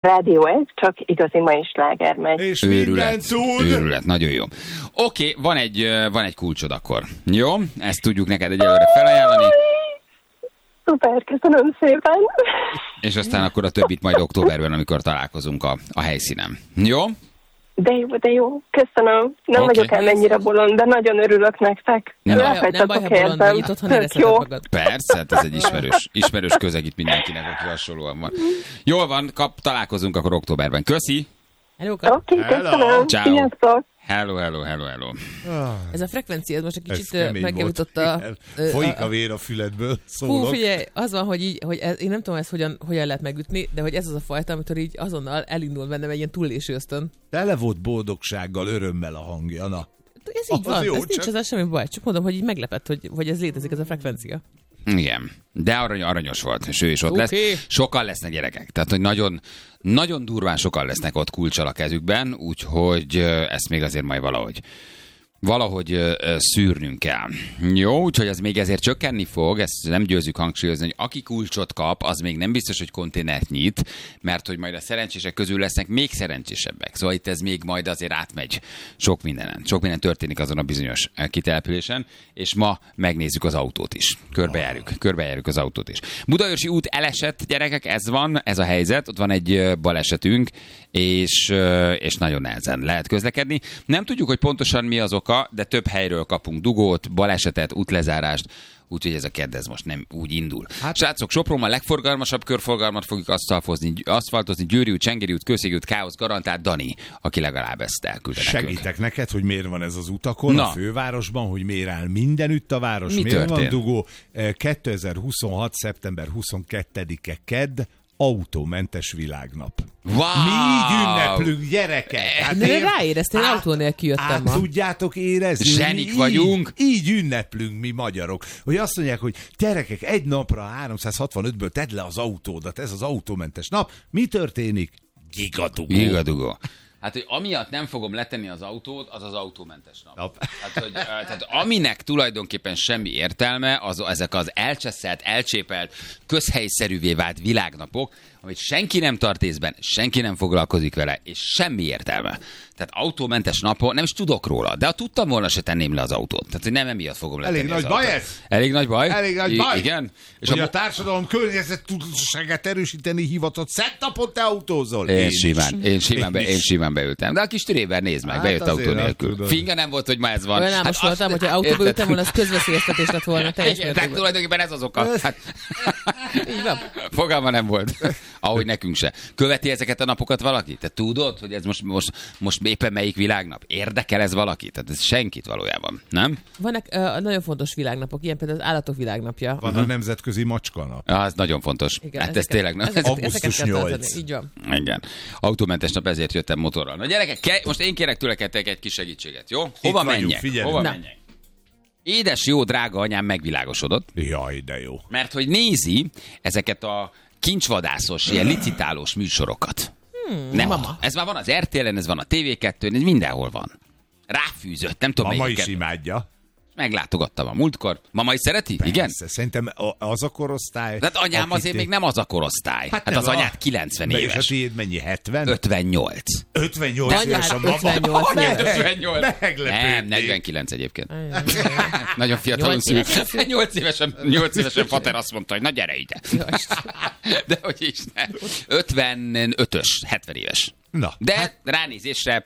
Rádió 1, csak igazi mai sláger megy. És minden szúr! Őrület, nagyon jó. Oké, van egy kulcsod akkor. Jó? Ezt tudjuk neked egyelőre felajánlani. Szuper, köszönöm szépen. És aztán akkor a többit majd októberben, amikor találkozunk a helyszínen. Jó? De jó, köszönöm. Nem vagyok el mennyire bolond, de nagyon örülök nektek. Nem baj, ha bolond vagy, itt otthon érezheted magad. Persze, hát ez egy ismerős közeg itt mindenkinek, aki hasonlóan van. Jól van, találkozunk akkor októberben. Köszi! Oké, köszönöm. Sziasztok! Hello. Ez a frekvencia, ez most egy kicsit megjavított a... Folyik a vér a füledből, szólok. Hú, figyelj, az van, hogy én nem tudom ezt hogyan lehet megütni, de hogy ez az a fajta, amitől így azonnal elindul bennem egy ilyen túlléső ösztön. Tele volt boldogsággal, örömmel a hangja, na. Ez így van, ez nincs ezzel semmi baj. Csak mondom, hogy így meglepett, hogy ez létezik, ez a frekvencia. Igen, de aranyos volt, és ő is ott lesz. Sokan lesznek gyerekek, tehát hogy nagyon durván sokan lesznek ott kulccsal a kezükben, úgyhogy ezt még azért majd valahogy szűrnünk kell. Jó, úgyhogy ez még ezért csökkenni fog, ezt nem győzzük hangsúlyozni, hogy aki kulcsot kap, az még nem biztos, hogy konténert nyit, mert hogy majd a szerencsések közül lesznek még szerencsésebbek. Szóval itt ez még majd azért átmegy sok mindenen. Sok minden történik azon a bizonyos kitelepülésen, és ma megnézzük az autót is. Körbejárjuk az autót is. Budaörsi út elesett, gyerekek, ez a helyzet, ott van egy balesetünk, és nagyon nehezen lehet közlekedni. Nem tudjuk, hogy pontosan mi az oka, de több helyről kapunk dugót, balesetet, útlezárást, úgyhogy ez a kedd ez most nem úgy indul. Srácok, Sopronban a legforgalmasabb körforgalmat fogjuk aszfaltozni, Győri út, Csengeri út, Kőszegi út, káosz garantált, Dani, aki legalább ezt elküldte nekünk. Segítek neked, hogy miért van ez az utakon, a fővárosban, hogy miért áll mindenütt a város, miért van dugó. 2026. szeptember 22-e kedd, autómentes világnap. Wow! Mi így ünneplünk, gyerekek! Hát de ráéreztél, autó nélkül jöttem ma. Tudjátok érezni? Zsenik vagyunk. Így ünneplünk mi magyarok. Hogy azt mondják, hogy gyerekek, egy napra 365-ből tedd le az autódat, ez az autómentes nap. Mi történik? Gigadugó. Hát, hogy amiatt nem fogom letenni az autót, az az autómentes nap. Tehát aminek tulajdonképpen semmi értelme, ezek az elcseszelt, elcsépelt, közhelyszerűvé vált világnapok, amit senki nem tart észben, senki nem foglalkozik vele, és semmi értelme. Tehát autómentes napon nem is tudok róla, de ha tudtam volna, se tenném le az autót. Tehát, hogy nem emiatt fogom letenni Elég az nagy autót. baj ez? Elég nagy baj? Elég nagy baj. Igen. És hogy a társadalom környezettudatosságát erősíteni hivatott szentnapot te autózol. Én simán beültem. De a kis Tréver, nézd meg, bejött autó nélkül. Finga nem volt, hogy ma ez van. Olyan most voltam, hogyha autóba ültem volna, az közveszélyeztetés lett volna. De tulajdonképpen ez az oka. Így van. Fogalma nem volt. Ahogy nekünk se. Követi ezeket a napokat valaki? Te tudod, hogy ez most éppen melyik világnap? Érdekel ez valakit? Tehát ez senkit valójában, nem? Vannak nagyon fontos világnapok, ilyen például az állatok világnapja. Van a nemzetközi macskanap. Az nagyon fontos. Igen, hát ez tényleg nem. Augusztus 8. Így van. Igen. Autómentes nap, ezért jöttem motorral. Na gyerekek, most én kérek tőletek egy kis segítséget, jó? Hova menjek? Édes, jó, drága anyám megvilágosodott. Jaj, de jó. Mert hogy nézi ezeket a kincsvadászos, ilyen licitálós műsorokat. Mama. Ez már van az RTL-en, ez van a TV2-n, ez mindenhol van. Ráfűzött, nem tudom melyiket. Mama is imádja. Meglátogattam a múltkor. Mama is szereti? Persze, igen? Szerintem az a korosztály. Tehát anyám azért még nem az a korosztály. Hát az anyád 90 éves. És a tiéd mennyi? 70? 58. 58 éves a mama. 58. Nem, 49 egyébként. Nagyon fiatalon szült. 8 évesen fater azt mondta, hogy na gyere ide. De hogy is ne. 55-ös, 70 éves. Na, de ránézésre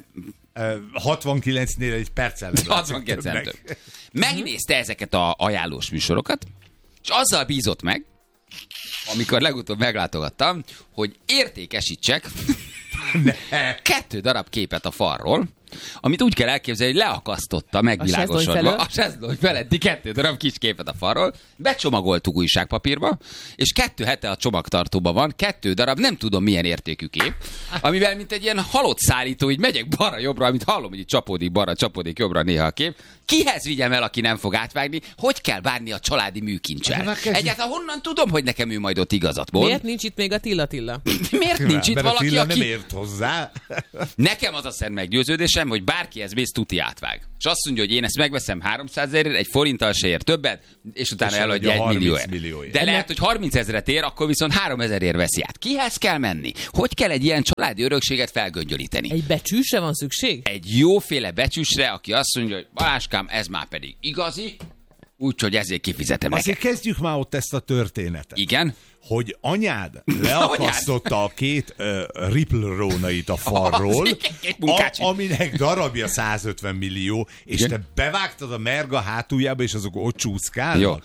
69-nél egy perccel 69-nél. Megnézte ezeket a ajánlós műsorokat, és azzal bízott meg, amikor legutóbb meglátogattam, hogy értékesítsek 2 darab képet a falról, amit úgy kell elképzelni, hogy leakasztotta megvilágosodva a sezlóny feletti 2 darab kis képet a falról, becsomagoltuk újságpapírba, és 2 hete a csomagtartóban van 2 darab nem tudom milyen értékű kép, amivel mint egy ilyen halott szállító, így megyek balra-jobbra, amit hallom, hogy itt csapódik balra, csapódik jobbra néha a kép. Kihez vigyem el, aki nem fog átvágni? Hogy kell bánni a családi műkincsel? Egyáltalán honnan tudom, hogy nekem ő majd ott igazat mond? Miért nincs itt még a Tilla? Miért nincs itt valaki, aki... nem ért hozzá. Nekem az a szent meggyőződés, becslésem, hogy bárkihez mész, tuti átvág. És azt mondja, hogy én ezt megveszem 300 000-ért, egy forinttal se ér többet, és utána eladja 1 millióért. De lehet, hogy 30 000-et ér, akkor viszont 3000-ért veszi át. Kihez kell menni? Hogy kell egy ilyen családi örökséget felgöngyölíteni? Egy becsűsre van szükség? Egy jóféle becsűsre, aki azt mondja, hogy Baláskám, ez már pedig igazi, úgyhogy ezért kifizetem neked. Azért kezdjük már ott ezt a történetet. Igen? Hogy anyád leakasztotta a két Ripple-rónait a falról, aminek darabja 150 millió, és te bevágtad a merga hátuljába, és azok ott csúszkálnak? Jó.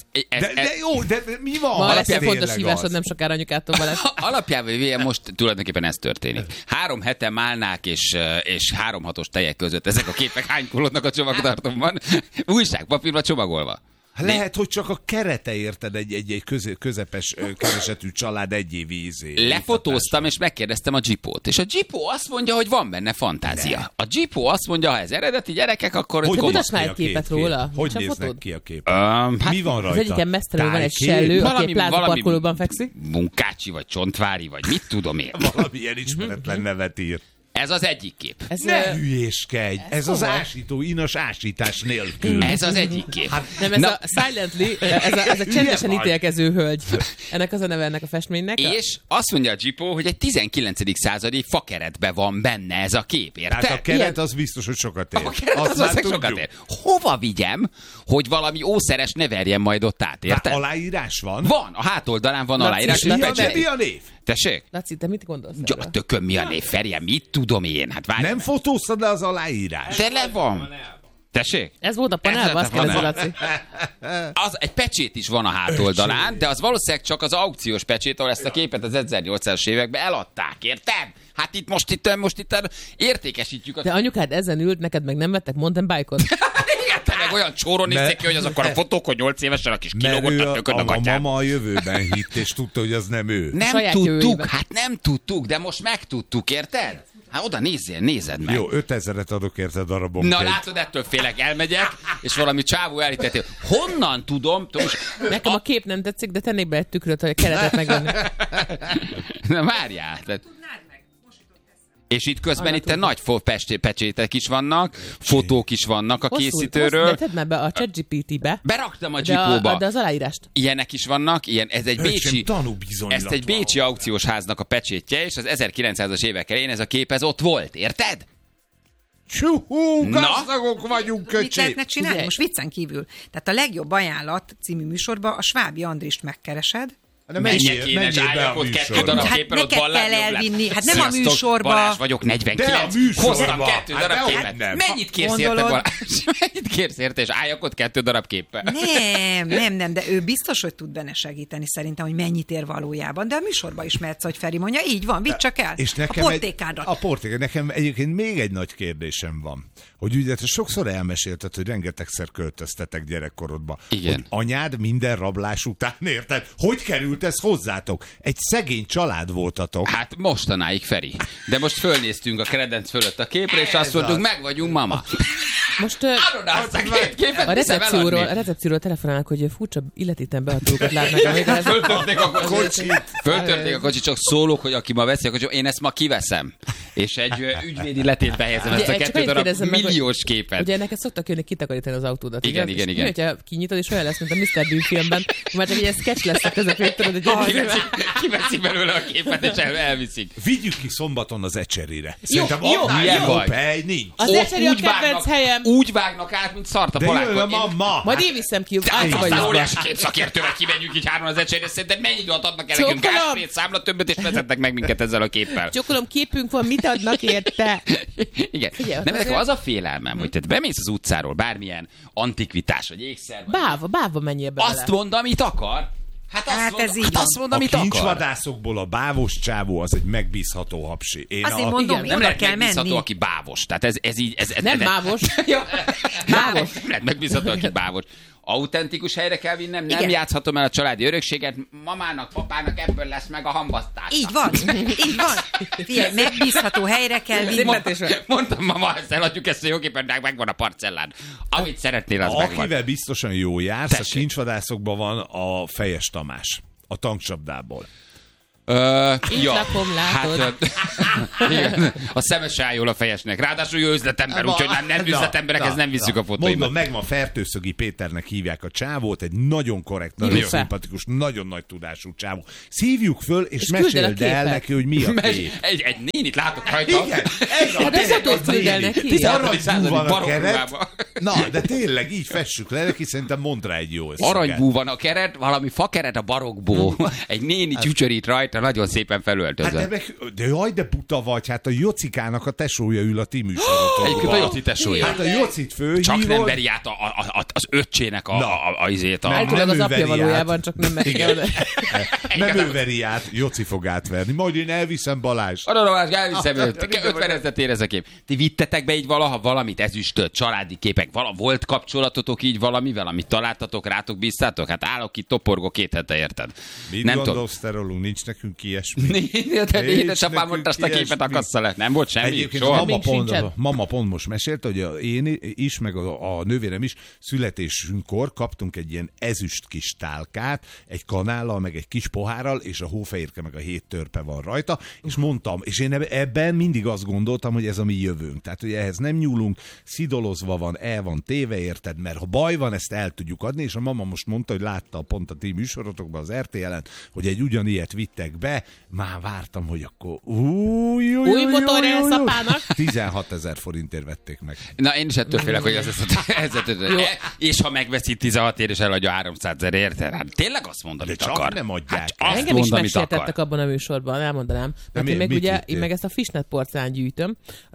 De mi van? Ma lesz egy fontos hívásod nem sokára anyukától vele. Alapjában most tulajdonképpen ez történik. 3 hete málnák és 3-6-os tejek között ezek a képek hánykolódnak a csomagtartóban. Újságpapírba csomagolva. Lehet, hogy csak a kerete érted egy közepes keresetű család egy év ízé. Lefotóztam, és megkérdeztem a Jeepót. És a Jeepó azt mondja, hogy van benne fantázia. Ne. A Jeepó azt mondja, ha ez eredeti gyerekek, akkor... Hogy mutass már egy képet róla. Hogy néznek ki a képet? Mi van rajta? Az egyiken mesztelenül van egy sellő, aki egy plázaparkolóban fekszik. Munkácsi, vagy Csontvári, vagy mit tudom én. Valamilyen ismeretlen nevet írt. Ez az egyik kép. Ne hülyéskedj! Ez az ásító, inas ásítás nélkül. Ez az egyik kép. Nem, ez a Silently, ez a csendesen ítélkező hölgy. Ennek az a neve ennek a festménynek. És azt mondja a Jeepó, hogy egy 19. századi fakeretben van benne ez a kép, érted? Tehát a keret az biztos, hogy sokat ér. A keret az sokat ér. Hova vigyem, hogy valami ószeres ne verjen majd ott át, érted? Aláírás van? Van, a hátoldalán van aláírás. Mi a név? Tessék? Laci, te mit gondolsz? Ja, tököm, mi a név? Ferje, mit tudom én? Hát várj. Nem fotóztad le az aláírás? De le van. Tessék? Ez volt a panelban, azt kérdezi, Laci. Az, egy pecsét is van a hátoldalán, de az valószínűleg csak az aukciós pecsét, ahol ezt a képet az 1800-as években eladták, érted? Hát itt most értékesítjük. De anyukád ezen ült, neked meg nem vettek mountain bike-ot? Igen, te meg olyan csóron nézték ki, hogy az akkor a fotók, hogy 8 évesen a kis kilógottak tököd a gatyám. A mama a jövőben hitt, és tudta, hogy az nem ő. Nem tudtuk, de most megtudtuk, érted? Hát oda nézed meg. Jó, 5000-et adok érte darabonként. Na látod, ettől félek, elmegyek, és valami csávó elhiteti. Honnan tudom? Nekem a kép nem tetszik, de tennék be egy tükröt, hogy a keretet megvenni. Na várjál. És itt közben itt nagy pecsétek is vannak, fotók is vannak a készítőről. De tedd már be a ChatGPT-be. Beraktam a Jeepóba. De az aláírást. Ilyenek is vannak, ez egy bécsi aukciós háznak a pecsétje, és az 1900-as évek elején ez a kép ott volt, érted? Gazdagok vagyunk, köcsé! Mit lehetne csinálni? Most viccen kívül. Tehát a Legjobb Ajánlat című műsorban a Svábi Andrist megkeresed. Menjek én, és álljak ott 2 darab képen, ott van kell elvinni. Hát nem a műsorba. Balázs vagyok, 49. Hoztam 2 darab képet. Mennyit kérsz érte, Balázs? Mennyit kérsz érte, és álljak ott 2 darab képpel? Nem, de ő biztos, hogy tud benne segíteni szerintem, hogy mennyit ér valójában. De a műsorba is mehetsz, hogy Feri mondja, így van, vidd csak el. És nekem a portékádat. Nekem egyébként még egy nagy kérdésem van. Hogy ugye te sokszor elmesélted, hogy rengetegszer költöztetek gyerekkorodba. Igen. Hogy anyád minden rablás után, érted? Hogy került ez hozzátok? Egy szegény család voltatok. Hát mostanáig, Feri. De most fölnéztünk a kredenc fölött a képre, és azt mondtuk, meg vagyunk, mama. Most a recepcióról telefonálnak, hogy furcsa illetéten behatókat látnak. Föltörték a kocsit, csak szólok, hogy aki ma veszi a kocsit, én ezt ma kiveszem. És egy ügyvédi letétbe helyezem ezt a 2 darab milliós képet. Ugye neked szoktak jönni kitakarítani az autódat. Igen. Hogyha kinyitod, és olyan lesz, mint a Mr. Bean filmben, már csak egy ilyen sketch lesz a közepén, tudod, hogy kiveszi belőle a képet, és elviszik. Vigyük ki szombaton az Ecserire. Szerintem jobb hely nincs. Az Ecseri a kedvenc helyem. Úgy vágnak át, mint szart a palánkot. Majd én viszem ki. Aztán óriási képszakértővel kimegyünk így 3 az Ecseri, szerintem mennyi időt adnak el nekünk gázsprét számla többet, és vezetnek meg minket ezzel a képpel. Csokolom, képünk van, mit adnak érte? Igen. Nem, nekem az a félelmem, hogy te bemész az utcáról, bármilyen antikvitás, vagy ékszer. Báva menjél bele. Azt mond, amit akar. Azt mond, amit akar. A kincsvadászokból a bávos csávó az egy megbízható hapsi. Azért mondom, nem lehet megbízható, aki bávos. Tehát ez így... Nem bávos. Bávos. Nem lehet megbízható, aki bávos. Autentikus helyre kell vinnem, nem játszhatom el a családi örökséget, mamának, papának ebből lesz meg a hambasztás. Így van. Figyelj, megbízható helyre kell vinni. Mondtam, mama, ezt eladjuk, ezt a jóképpen megvan a parcellán. Amit szeretnél, az megvan. Akivel biztosan jó jársz, a kincsvadászokban van a Fejes Tamás, a tankcsapdából. Itt lakom, látod. Igen, a szemes áll jól a fejesnek. Ráadásul ő üzletember, úgyhogy nem üzletemberekhez nem visszük a fotóimat. Mondom, megvan, Fertőszögi Péternek hívják a csávót, egy nagyon korrekt, nagyon szimpatikus, nagyon nagy tudású csávó. Szívjuk föl, és meséld el neki, hogy mi a kép. Egy nénit látok rajta. Igen, Na, de tényleg így fessük le, neki szerintem mond rá egy jó összeget. Aranybú van a keret, valami fakeret a barokból. Egy néni csücsörít rajta, nagyon szépen felöltözve. Hát de jaj, de buta vagy, hát a Jocikának a tesója ül a ti műsorotokban. Egyébként a Joci tesója. Hát a Jocit főhívod. Csak nem veri át az öccsének a izét. Általában az apja valójában, csak nem merik el. Nem ő veri át, Joci fog átverni. Majd én elviszem Balázs. Balázs, elviszem őt. 50 ezret ér ez a kép. Ti vittetek be így valaha valamit, ezüstöt, családi képek, volt kapcsolatotok így valamivel, amit találtatok, rátok bíztátok? Hát állok itt, toporgok 2 hete, érted? Mit gondolsz te rólunk? Nincs nekünk ilyesmi. Édesapám mondta, azt a képet akassza le. Nem volt semmi? Egyébként mama pont most mesélte, hogy én is, meg a nővérem is születésünkkor kaptunk egy ilyen ezüst kis tálkát, egy kanállal, meg egy kis pohárral, és a hófehérke meg a 7 törpe van rajta, és mondtam, és én ebben mindig azt gondoltam, hogy ez a mi jövőnk. Tehát, hogy ehhez nem nyúlunk, szidolozva van, el van téve, érted, mert ha baj van, ezt el tudjuk adni, és a mama most mondta, hogy látta pont a ti műsorotokban az RTL-en, hogy egy ugyanilyet vittek be, már vártam, hogy akkor új motor elszapának. 16 000 forintért vették meg. Na, én is ettől félek, hogy ez és ha megveszi 16 ér, és eladja 300 000, érted? Hát tényleg azt mondom, amit akar. Csak nem adják. Hát, engem is megsértettek abban a műsorban, elmondanám. Mert én meg ezt a fishnet porcelán gyűjtöm.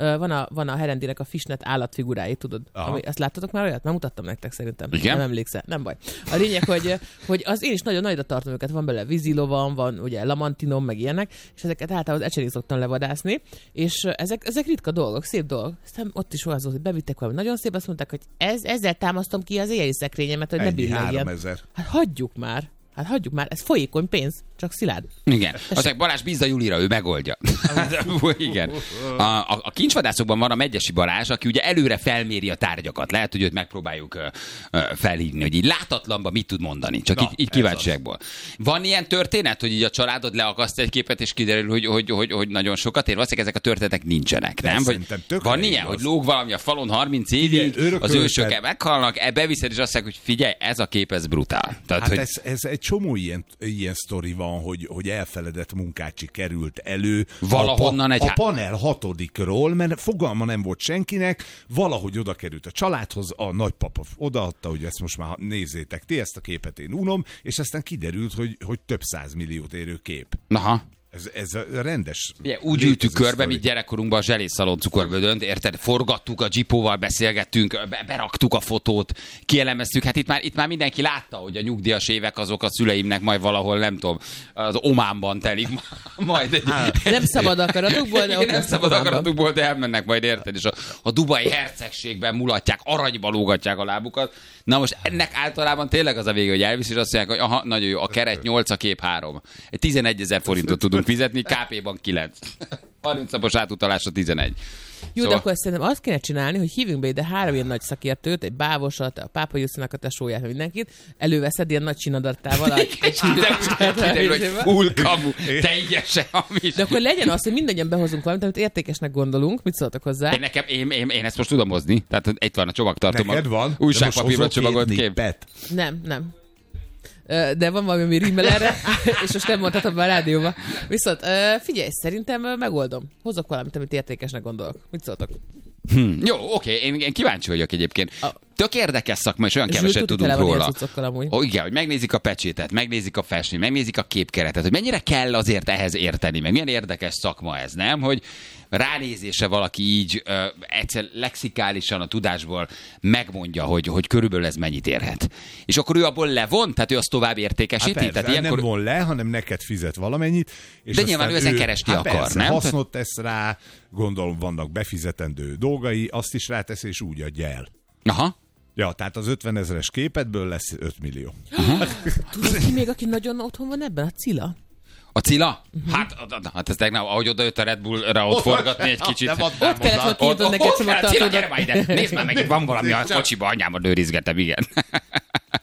Van a Herendinek a fishnet állatfigurái, tudod? Azt láttatok már olyat? Már mutattam nektek szerintem. Igen? Nem emlékszel. Nem baj. A lényeg, hogy az én is nagyon nagyra tartom őket. Van belőle vízilovam, van ugye lamantinom, meg ilyenek, és ezeket általában az ecserén szoktam levadászni, és ezek ritka dolgok, szép dolgok. Aztán ott is olyan, hogy bevittek valami nagyon szép, azt mondták, hogy ezzel támasztom ki az éjjeli szekrényemet, hogy ne billegjen. Hát hagyjuk már, ez folyékony pénz, csak szilárd. Igen. Aztán Balázs, bízd a Julira, ő megoldja. Igen. A kincsvadászokban van a Megyesi Balázs, aki ugye előre felméri a tárgyakat. Lehet, hogy őt megpróbáljuk felhívni, hogy így látatlanban mit tud mondani. Csak így kíváncsiakból. Van ilyen történet, hogy így a családod leakaszt egy képet, és kiderül, hogy nagyon sokat ér? Valószínűleg ezek a történetek nincsenek, nem? Van ilyen, hogy lóg valami a falon 30 évig, az ősök meghalnak, beviszed, és azt mondják, hogy figyelj, ez a kép, ez brutál. Tehát, hát ez egy csomó ilyen sztori van, hogy elfeledett munkácsi került elő. Valahonnan a panel 6-ról, mert fogalma nem volt senkinek, valahogy oda került a családhoz, a nagypapa odaadta, hogy ezt most már nézzétek ti, ezt a képet én unom, és aztán kiderült, hogy több 100 milliót érő kép. Aha. Ez a rendes... Ugye, úgy ültük körbe, mint gyerekkorunkban a zselészalon cukorbödönt, érted? Forgattuk a Jeepóval, beszélgettünk, beraktuk a fotót, kielemeztük. Hát itt már mindenki látta, hogy a nyugdíjas évek azok a szüleimnek majd valahol, nem tudom, az Ománban telik majd. Nem szabad akaratokból, de nem szabad akaratokból, de elmennek majd, érted? És a dubai hercegségben mulatják, aranyba lógatják a lábukat. Na most ennek általában tényleg az a vége, hogy elvisz, és azt mondják, hogy aha, nagyon jó, a keret 8, a kép 3. 11 000 forintot tudunk fizetni, KP-ban 9. 30 napos átutalásra 11. Jó, szóval... de akkor szerintem azt kéne csinálni, hogy hívjunk be ide 3 ilyen nagy szakértőt, egy Bávosat, a Pápa Jusszinak a tesóját, mindenkit, előveszed ilyen nagy csinadattával. Hogy full kamu, teljesen hamis. De akkor legyen az, hogy mindannyian behozunk valamit, amit értékesnek gondolunk. Mit szóltak hozzá? Én ezt most tudom hozni. Tehát itt van a csomagtartom. Neked van? Újságpapírban csomagolt kép. Nem. De van valami, ami rímel erre, és most nem mondhatom be a rádióba. Viszont figyelj, szerintem megoldom. Hozok valamit, amit értékesnek gondolok. Mit szóltok? Jó, oké, én kíváncsi vagyok egyébként. Tök érdekes szakma, és olyan keveset tudunk róla. Igen, hogy megnézik a pecsétet, megnézik a festményt, megnézik a képkeretet, hogy mennyire kell azért ehhez érteni, meg milyen érdekes szakma ez, nem? Hogy ránézése valaki így egyszer lexikálisan a tudásból megmondja, hogy körülbelül ez mennyit érhet. És akkor ő abból levon, tehát ő azt tovább értékesíti? Hát persze, nem von le, hanem neked fizet valamennyit. És de nyilván ő ezen keresni akar, persze, nem? Hasznot tesz rá, gondolom vannak befizetendő dolgai, azt is rátesz, és úgy adja el. Aha. Ja, tehát az 50 000-es képetből lesz 5 millió. Tudod ki még, aki nagyon otthon van ebben? A Cilla. A Cilla? Hát ez tegnap, ahogy odajött a Red Bull-ra ott forgatni egy kicsit. Ott kellett, hogy kiadod neked csomagtartódat. Cilla, gyere már ide! Nézd már meg, itt van valami a kocsiba, anyámat őrizgetem, igen.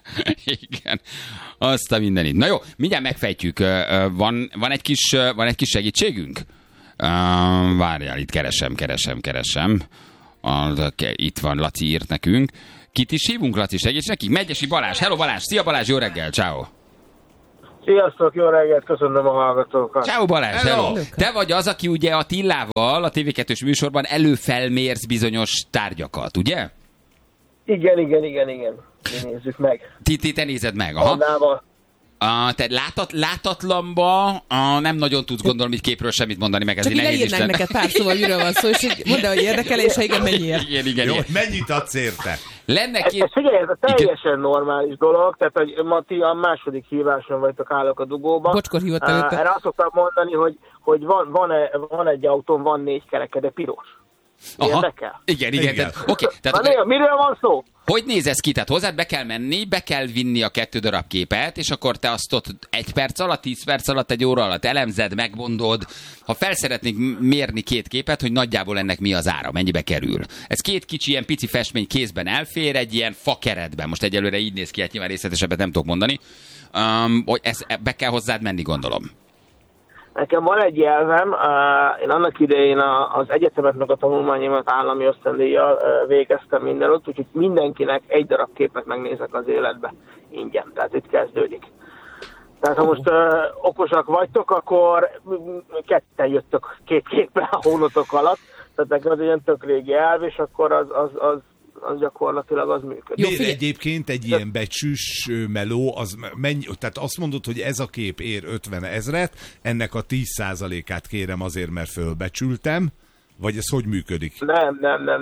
Igen, azt a mindenit. Na jó, mindjárt megfejtjük. Van egy kis segítségünk? Várjál, itt keresem. Itt van, Laci írt nekünk. Kit is hívunk, Laci, segíts nekik? Megyesi Balázs. Hello Balázs, szia Balázs, jó reggel, ciao. Sziasztok, jó reggelt, köszönöm a hallgatókat. Ciao Balázs, hello. Te vagy az, aki ugye a Tillával, a TV2-s műsorban előfelmérsz bizonyos tárgyakat, ugye? Igen. Nézzük meg. Te nézed meg, aha. Te látatlanba nem nagyon tudsz, gondolom, itt képről semmit mondani, meg ezért nehéz is lenne. Csak neked pár szóval, miről van szó, és mondd el, hogy érdekel, és ha igen, mennyiért. Igen. Jó, mennyit adsz érte? Figyelj, ez a teljesen normális dolog, tehát hogy ma ti a második híváson vagytok, állok a dugóba. Bocskor hívott előtte. Erre azt szoktam mondani, hogy van egy autón, van 4 kereke, de piros. Érdekel? Igen. Tehát, miről van szó? hogy néz ez ki? Tehát hozzád be kell menni, be kell vinni a 2 darab képet, és akkor te azt ott 1 perc alatt, 10 perc alatt, 1 óra alatt elemzed, megmondod. Ha fel szeretnék mérni 2 képet, hogy nagyjából ennek mi az ára, mennyibe kerül. Ez 2 kicsi, ilyen pici festmény kézben elfér, egy ilyen fakeretben. Most egyelőre így néz ki, hát nyilván részletesebbet nem tudok mondani. Hogy be kell hozzád menni, gondolom. Nekem van egy jelvem, én annak idején az egyetemet meg a tanulmányomat állami ösztöndíjjal végeztem mindenütt, úgyhogy mindenkinek 1 darab képet megnézek az életbe ingyen, tehát itt kezdődik. Tehát ha most okosak vagytok, akkor 2 jöttök 2 képpel a hónatok alatt, tehát nekem az ilyen tök régi elv, és akkor az gyakorlatilag az működik. Miért egyébként egy ilyen becsűs meló, az mennyi, tehát azt mondod, hogy ez a kép ér 50 000, ennek a 10%-át kérem azért, mert fölbecsültem, vagy ez hogy működik? Nem.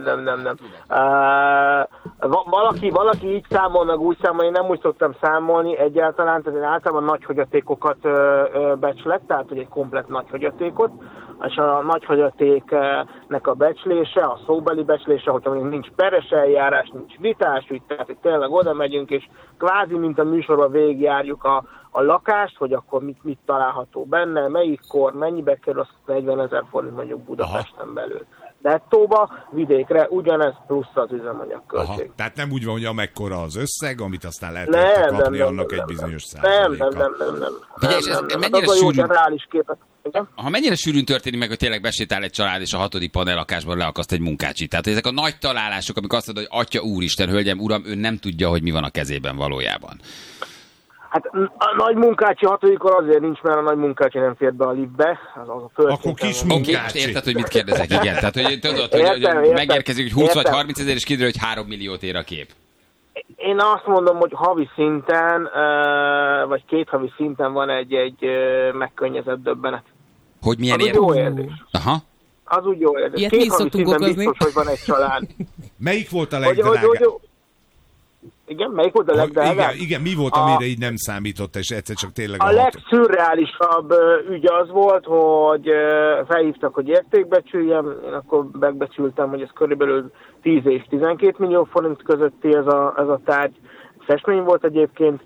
Valaki így számol, meg úgy számol, én nem úgy szoktam számolni egyáltalán, tehát én általában nagy hagyatékokat becslek, tehát hogy egy komplett nagy hagyatékot, és a nagy hagyatéknek a becslése, a szóbeli becslése, hogyha még nincs peres eljárás, nincs vitás, úgy, tehát hogy tényleg oda megyünk, és kvázi, mint a műsorban végigjárjuk a lakást, hogy akkor mit található benne, melyik kor, mennyibe kerül, azt 40 000 forint mondjuk Budapesten belül. Nettóba, vidékre ugyanez plusz az üzemanyag költség. Aha, tehát nem úgy van, hogy amekkora az összeg, amit aztán lehet kapni, annak egy bizonyos százaléka. Nem. Figyelj, ez mennyire mennyire sűrűn történik meg, hogy tényleg besétál egy család, és a 6. panellakásban leakaszt egy munkácsit. Tehát ezek a nagy találások, amikor azt mondod, hogy Atya Úristen, hölgyem, uram, ő nem tudja, hogy mi van a kezében valójában. Hát a nagy munkácsi 6-kor azért nincs, mert a nagy munkácsi nem fér be a liftbe. Akkor kis munkácsi. Most érted, hogy mit kérdezek, igen. Tehát, hogy tudod, hogy megérkezik, hogy 20 vagy 30 ezer, és kiderül, hogy 3 milliót ér a kép. Én azt mondom, hogy havi szinten, vagy 2 havi szinten van egy megkönnyezett döbbenet. Hogy milyen ér? Az jó érzés. Aha. Az úgy jó érzés. Ilyet 2 havi szinten biztos, hogy van egy család. Melyik volt a legdrágább? Igen, melyik volt a legdrágább? Igen, mi volt, amire így nem számított, és egyszer csak tényleg... A legszürreálisabb ügy az volt, hogy felhívtak, hogy értékbecsüljem, én akkor megbecsültem, hogy ez körülbelül 10 és 12 millió forint közötti ez a tárgy. Festmény volt egyébként,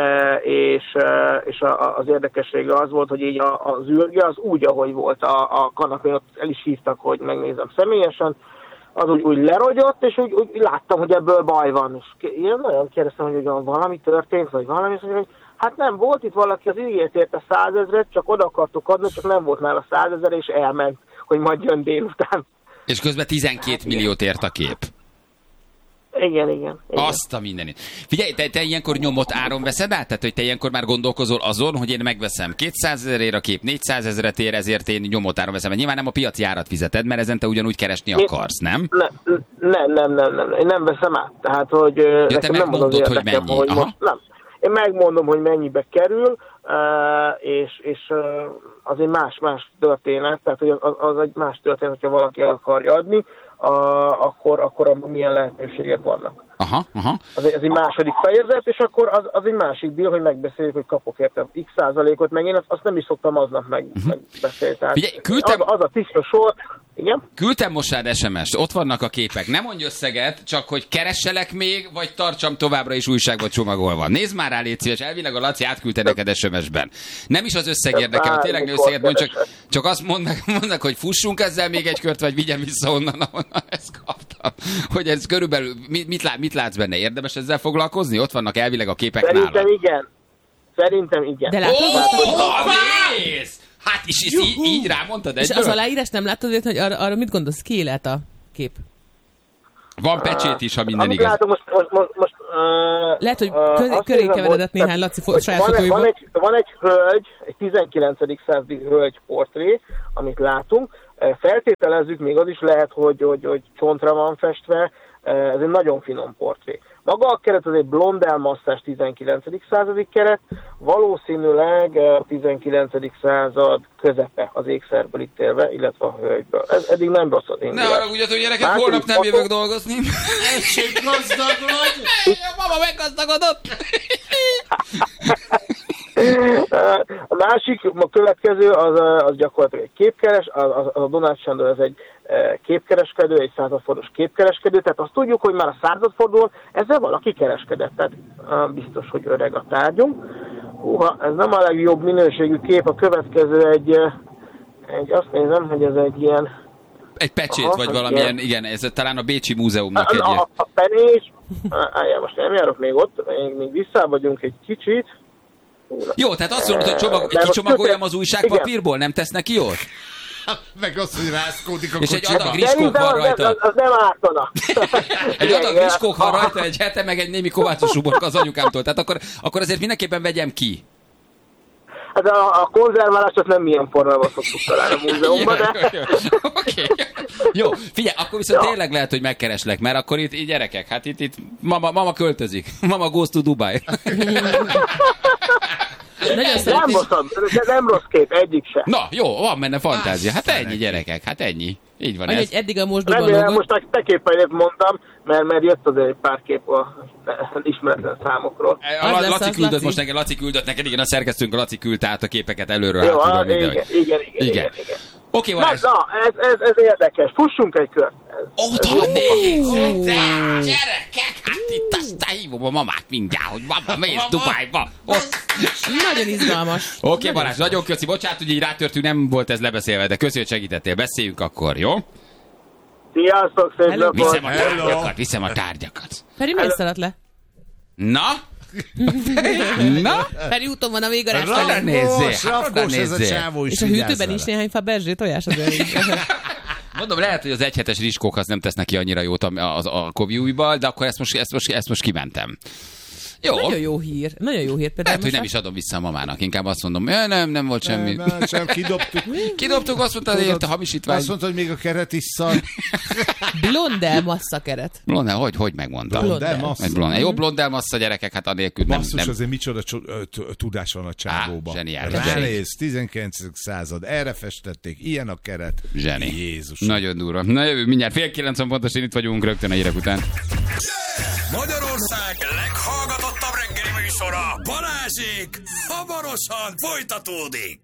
és az érdekessége az volt, hogy így az űrge az úgy, ahogy volt a kanapén, ott el is hívtak, hogy megnézem személyesen, az úgy lerogyott, és úgy láttam, hogy ebből baj van. És én nagyon kérdeztem, hogy valami történt, vagy valami, és hogy hát nem, volt itt valaki, az ígért érte 100 000, csak oda akartuk adni, csak nem volt nála 100 000, és elment, hogy majd jön délután. És közben 12 milliót ért a kép. Igen. Azt a mindenit. Figyelj, te ilyenkor nyomott áron veszed át? Tehát, hogy te ilyenkor már gondolkozol azon, hogy én megveszem 200 000 a kép, 400 000 ér, ezért én nyomott áron veszem. Nyilván nem a piaci árat fizeted, mert ezen te ugyanúgy keresni akarsz, nem? Nem. Én nem veszem át. Tehát, hogy te megmondod, hogy mennyi. Hogy most, nem. Én megmondom, hogy mennyibe kerül, és az egy más történet, tehát hogy az egy más történet, hogyha valaki el akarja adni, akkor milyen lehetőségek vannak. Aha. Ez egy második fejezet, és akkor az egy másik deal, hogy megbeszéljük, hogy kapok érte x százalékot, meg én azt nem is szoktam aznap megbeszélni. Az a tiszta sor. Igen? Küldtem most rád SMS-t, ott vannak a képek. Nem mondj összeget, csak hogy keresselek még, vagy tartsam továbbra is újságba csomagolva. Nézd már rá, légy szíves, elvileg a Laci átküldte neked SMS-ben. Nem is az összeg érdekel, tényleg ne összeget mond, csak azt mondnak, hogy fussunk ezzel még egy kört, vagy vigyem vissza onnan, ahonnan ezt kaptam. hogy ez körülbelül, mit látsz benne? Érdemes ezzel foglalkozni? Ott vannak elvileg a képek Szerintem nálad. Igen. Szerintem igen. De látod? Hát és így rámondtad egyből? És az aláírás nem láttad, hogy arra mit gondolsz? Ki lehet a kép? Van pecsét is, ha minden Amit igaz. látom, most Lehet, hogy köré keveredett néhány Laci saját fotóiból. Van egy hölgy, egy 19. századi hölgy portré, amit látunk. Feltételezzük, még az is lehet, hogy csontra van festve. Ez egy nagyon finom portré. Maga a keret az egy blondel masszás 19. századi keret, valószínűleg 19. század közepe az ékszerből ítélve, illetve a hölgyből. Ez eddig nem rossz az Ne haragudjatok, gyerekek, holnap nem jövök dolgozni. Egység gazdag vagy! A mama meggazdagodott! A másik, a következő, az gyakorlatilag egy képkeres, a Donát Sándor, ez egy képkereskedő, egy századfordulós képkereskedő, tehát azt tudjuk, hogy már a századfordulón ezzel valaki kereskedett, tehát biztos, hogy öreg a tárgyunk. Húha, ez nem a legjobb minőségű kép, a következő egy azt nézem, hogy ez egy ilyen... Egy pecsét, vagy valamilyen, igen, ez talán a Bécsi Múzeumnak egy ilyen... A penés, most nem járok még ott, még vissza vagyunk egy kicsit. Jó, tehát azt mondod, hogy kicsomagoljam az újságpapírból, nem tesz neki jót? Meg az, hogy rászkódik a és egy kocsiba. adag rizskók van rajta. Az nem ártana. Egy adag rizskók van rajta egy hete, meg egy némi kovácsos uborka az anyukámtól. Tehát akkor azért mindenképpen vegyem ki. Hát a konzerválásot nem milyen formában szoktuk találni a múzeumban, de... Oké. Jó, figyelj, akkor viszont tényleg lehet, hogy megkereslek, mert akkor itt gyerekek, hát itt mama költözik. Mama goes to Dubai. Nem rossz kép, egyik se. Na, jó, van benne fantázia. Hát ennyi, gyerekek, hát ennyi. Így van ez. Eddig a mosdóban remélem, most te képpel mondtam, mert jött azért egy pár kép a ismeretlen számokról. Laci küldött neked, igen, a szerkesztőnk a Laci küldte át a képeket előről. Jó, igen. Oké, Balázs. Na, ez érdekes. Fussunk egy kört. Oda nézd! Gyerekek, hát itt aztán hívom a mamát mindjárt, hogy mama, mész Dubájba. Nagyon izgalmas. Oké, Balázs, nagyon köszi. Bocsánat, hogy így rátörtünk, nem volt ez lebeszélve, de köszi, hogy segítettél. Beszéljünk akkor, jó? Sziasztok, szép napot! Viszem a tárgyakat. Feri, miért szaladt le? Na? Feri úton van a végarás felé. Rakós ez a csávó is. És a hűtőben is néhány Fabergé tojás azért. Mondom, lehet, hogy az egyhetes rizskók az nem tesz neki annyira jót a koviújból, de akkor ezt most kimentem. Jó. Nagyon jó hír. Például lehet, hogy nem is adom vissza a mamának. Inkább azt mondom, nem volt semmi. Nem, kidobtuk. Kidobtuk, azt mondta, hogy a hamisítvány. Azt mondta, hogy még a keret is szar. Blondel massza keret. Blondel, hogy megmondta? Blondel massza. Jó, blondel massza, gyerekek, hát anélkül nem. Basszus, azért micsoda tudás van a csávóban. Zseniális. Ránéz, 19. század, erre festették, ilyen a keret. Zseni. Jézus. Nagyon durva. Na jövő, mindjárt 8:30 pontosan itt vagyunk rögtön a hírek után. Magyarország leghallgatottabb reggeli műsora, Balázsék, hamarosan folytatódik.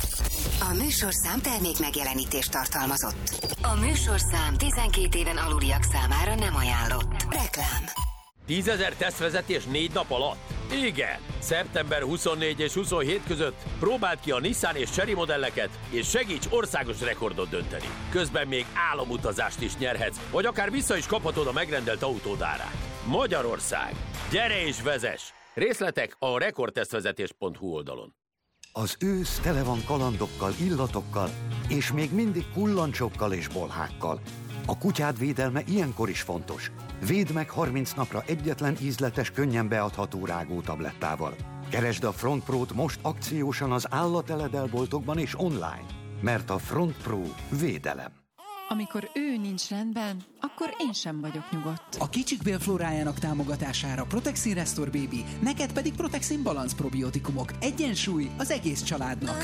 A műsorszám termék megjelenítést tartalmazott. A műsorszám 12 éven aluliak számára nem ajánlott. Reklám. 10 000 tesztvezetés 4 nap alatt? Igen! Szeptember 24 és 27 között próbáld ki a Nissan és Chery modelleket, és segíts országos rekordot dönteni. Közben még álomutazást is nyerhetsz, vagy akár vissza is kaphatod a megrendelt autód árát. Magyarország! Gyere és vezess! Részletek a rekordtesztvezetés.hu oldalon. Az ősz tele van kalandokkal, illatokkal, és még mindig kullancsokkal és bolhákkal. A kutyád védelme ilyenkor is fontos. Védd meg 30 napra egyetlen ízletes, könnyen beadható rágótablettával. Keresd a Front Pro-t most akciósan az állateledelboltokban és online, mert a Front Pro védelem. Amikor ő nincs rendben, akkor én sem vagyok nyugodt. A kicsik bélflórájának támogatására Protexin Restore Baby, neked pedig Protexin Balance probiotikumok. Egyensúly az egész családnak.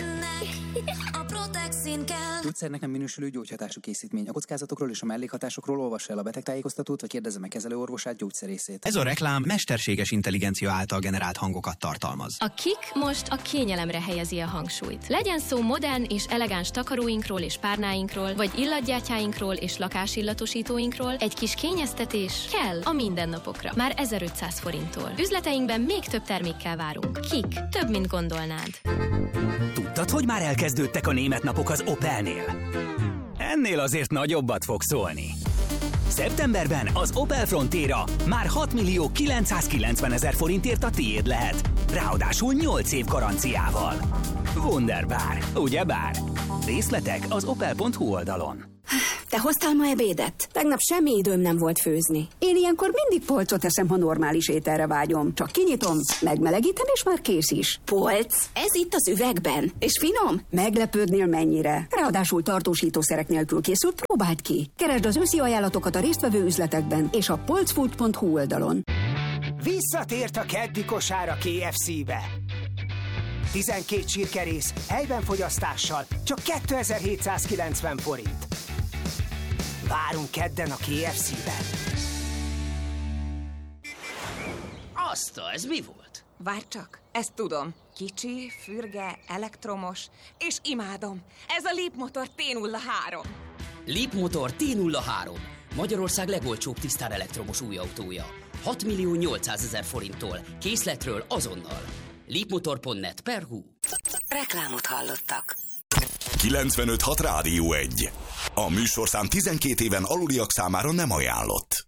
A Protexin kell. Gyógyszernek nem minősülő gyógyhatású készítmény. A kockázatokról és a mellékhatásokról olvassa el a betegtájékoztatót, vagy kérdezze meg kezelőorvosát, gyógyszerészét. Ez a reklám mesterséges intelligencia által generált hangokat tartalmaz. A KIK most a kényelemre helyezi a hangsúlyt. Legyen szó modern és elegáns takaróinkról és párnáinkról, vagy illatgyártyáinkról és lakásillatosítóinkról, egy kis kényeztetés kell a mindennapokra. Már 1500 forinttól. Üzleteinkben még több termékkel várunk. KIK. Több, mint gondolnád. Tudtad, hogy már elkezdődtek a német napok az Opelnél? Ennél azért nagyobbat fog szólni. Szeptemberben az Opel Frontera már 6 millió 990 000 forintért a tiéd lehet. Ráadásul 8 év garanciával. Wunderbar, ugyebár? Részletek az opel.hu oldalon. Te hoztál ma ebédet? Tegnap semmi időm nem volt főzni. Én ilyenkor mindig polcot eszem, ha normális ételre vágyom. Csak kinyitom, megmelegítem, és már kész is. Polc? Ez itt az üvegben. És finom? Meglepődnél mennyire. Ráadásul tartósítószerek nélkül készült, próbáld ki. Keresd az őszi ajánlatokat a résztvevő üzletekben és a polcfood.hu oldalon. Visszatért a keddi kosár a KFC-be. 12 csirkerész, helyben fogyasztással, csak 2790 forint. Várunk kedden a KFC-ben. Azta, ez mi volt? Várj csak, ezt tudom. Kicsi, fürge, elektromos, és imádom. Ez a Leapmotor T03. Leapmotor T03. Magyarország legolcsóbb tisztán elektromos új autója. 6 800 000 forinttól. Készletről azonnal. Leapmotor.net/hu. Reklámot hallottak. 95.6 Rádió 1. A műsorszám 12 éven aluliak számára nem ajánlott.